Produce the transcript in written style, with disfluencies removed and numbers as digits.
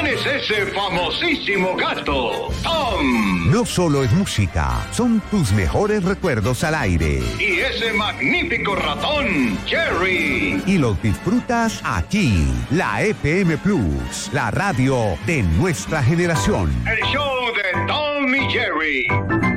es ese famosísimo gato? Tom. No solo es música, son tus mejores recuerdos al aire. Y ese magnífico ratón, Jerry. Y los disfrutas aquí, la FM Plus, la radio de nuestra generación. El show de Tom y Jerry.